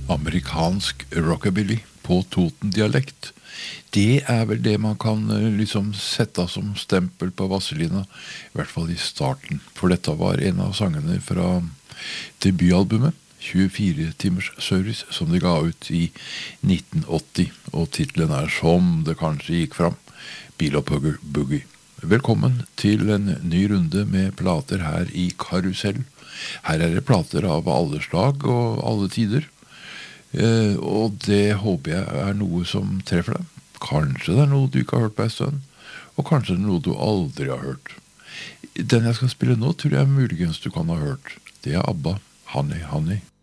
Amerikansk rockabilly på Toten-dialekt. Det vel det man kan liksom sette som stempel på Vazelina, i hvert fall i starten. For dette var en av sangene fra debutalbumet, 24 timers service, som de ga ut i 1980. Og titlen som det kanskje gikk fram, Bilopphugger Boogie. Velkommen til en ny runde med plater her i Karusell. Her det plater av alle slag og alle tider. Og det håper jeg noe som treffer deg. Kanskje det noe du ikke har hørt på en stund, og kanskje det noe du aldri har hørt. Den jeg skal spille nå tror jeg muligens du kan ha hørt. Det ABBA, Honey Honey.